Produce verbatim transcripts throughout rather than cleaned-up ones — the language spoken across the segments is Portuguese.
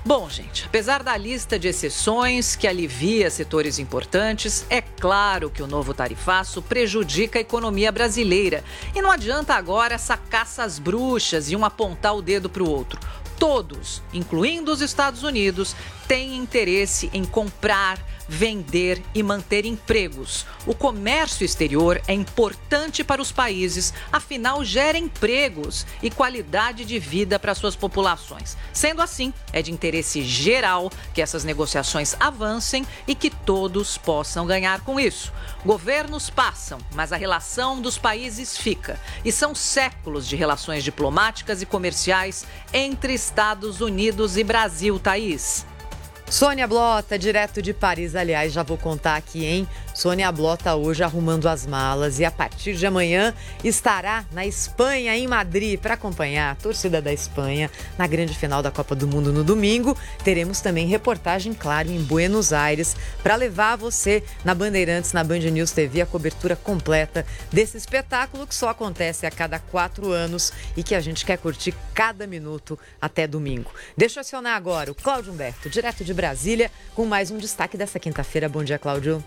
Bom, gente, apesar da lista de exceções que alivia setores importantes, é claro que o novo tarifaço prejudica a economia brasileira. E não adianta agora essa caça às bruxas e um apontar o dedo para o outro. Todos, incluindo os Estados Unidos, têm interesse em comprar, vender e manter empregos. O comércio exterior é importante para os países, afinal gera empregos e qualidade de vida para suas populações. Sendo assim, é de interesse geral que essas negociações avancem e que todos possam ganhar com isso. Governos passam, mas a relação dos países fica. E são séculos de relações diplomáticas e comerciais entre Estados Unidos e Brasil, Thaís. Sônia Blota, direto de Paris, aliás, já vou contar aqui, hein? Sônia Blota hoje arrumando as malas e a partir de amanhã estará na Espanha, em Madrid, para acompanhar a torcida da Espanha na grande final da Copa do Mundo no domingo. Teremos também reportagem, claro, em Buenos Aires, para levar você na Bandeirantes, na Band News T V, a cobertura completa desse espetáculo que só acontece a cada quatro anos e que a gente quer curtir cada minuto até domingo. Deixa eu acionar agora o Cláudio Humberto, direto de Brasília, com mais um destaque dessa quinta-feira. Bom dia, Cláudio.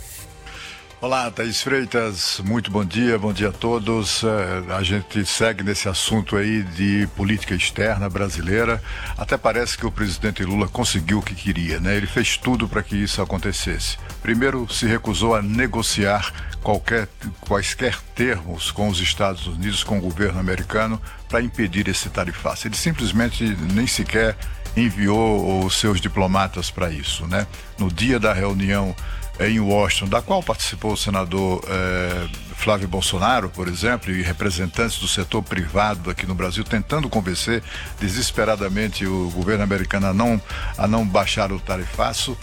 Olá, Thaís Freitas, muito bom dia, bom dia a todos. A gente segue nesse assunto aí de política externa brasileira. Até parece que o presidente Lula conseguiu o que queria, né? Ele fez tudo para que isso acontecesse. Primeiro, se recusou a negociar qualquer, quaisquer termos com os Estados Unidos, com o governo americano, para impedir esse tarifaço. Ele simplesmente nem sequer enviou os seus diplomatas para isso, né? No dia da reunião em Washington, da qual participou o senador eh, Flávio Bolsonaro, por exemplo, e representantes do setor privado aqui no Brasil, tentando convencer desesperadamente o governo americano a não, a não baixar o tarifaço,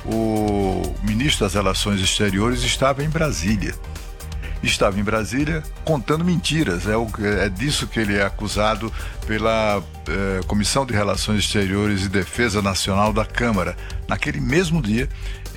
o ministro das Relações Exteriores estava em Brasília. Estava em Brasília contando mentiras. É, o, é disso que ele é acusado pela eh, Comissão de Relações Exteriores e Defesa Nacional da Câmara. Naquele mesmo dia,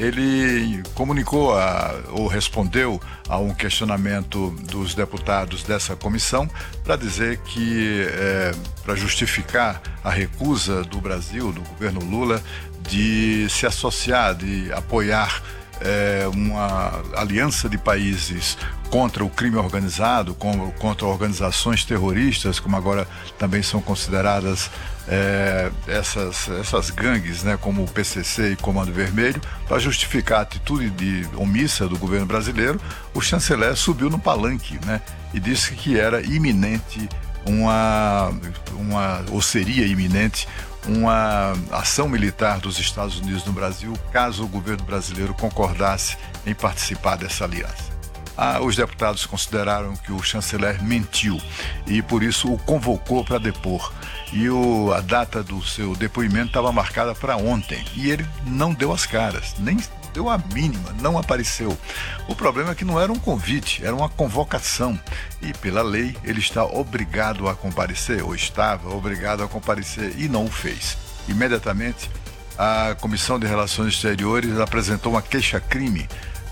ele comunicou a, ou respondeu a um questionamento dos deputados dessa comissão para dizer que, eh, para justificar a recusa do Brasil, do governo Lula, de se associar, de apoiar É uma aliança de países contra o crime organizado, contra organizações terroristas, como agora também são consideradas é, essas, essas gangues, né, como o P C C e Comando Vermelho. Para justificar a atitude de omissa do governo brasileiro, o chanceler subiu no palanque, né, e disse que era iminente uma, uma ou seria iminente uma ação militar dos Estados Unidos no Brasil, caso o governo brasileiro concordasse em participar dessa aliança. Ah, os deputados consideraram que o chanceler mentiu e, por isso, o convocou para depor. E o, a data do seu depoimento estava marcada para ontem. E ele não deu as caras, nem deu a mínima, não apareceu. O problema é que não era um convite, era uma convocação. E, pela lei, ele está obrigado a comparecer, ou estava obrigado a comparecer, e não o fez. Imediatamente, a Comissão de Relações Exteriores apresentou uma queixa-crime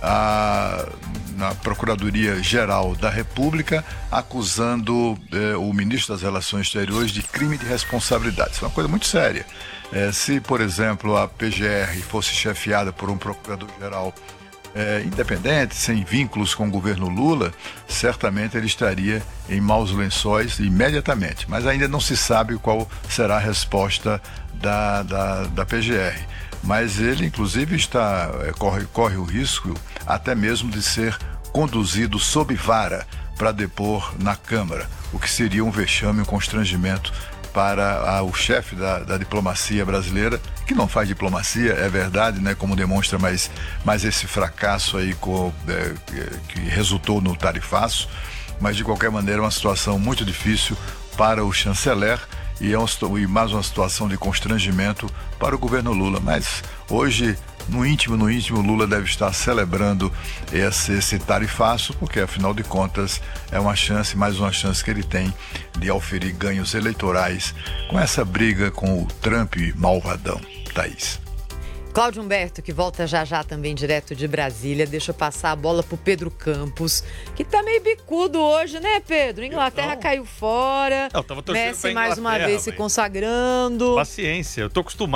A, na Procuradoria-Geral da República, acusando eh, o ministro das Relações Exteriores de crime de responsabilidade. Isso é uma coisa muito séria. Eh, se, por exemplo, a P G R fosse chefiada por um procurador-geral eh, independente, sem vínculos com o governo Lula, certamente ele estaria em maus lençóis imediatamente. Mas ainda não se sabe qual será a resposta da, da, da P G R. Mas ele, inclusive, está, corre, corre o risco até mesmo de ser conduzido sob vara para depor na Câmara, o que seria um vexame, um constrangimento para a, o chefe da, da diplomacia brasileira, que não faz diplomacia, é verdade, né, como demonstra mais, mais esse fracasso aí com, é, que resultou no tarifaço, mas de qualquer maneira é uma situação muito difícil para o chanceler, e, é um, e mais uma situação de constrangimento para o governo Lula. Mas hoje, no íntimo, no íntimo, Lula deve estar celebrando esse, esse tarifaço, porque afinal de contas é uma chance, mais uma chance que ele tem de auferir ganhos eleitorais com essa briga com o Trump malvadão. Thaís. Cláudio Humberto, que volta já já também direto de Brasília. Deixa eu passar a bola pro Pedro Campos, que tá meio bicudo hoje, né, Pedro? Inglaterra não. caiu fora. Eu tava torcendo Messi pra mais uma vez se mãe. consagrando. Paciência, eu tô acostumado.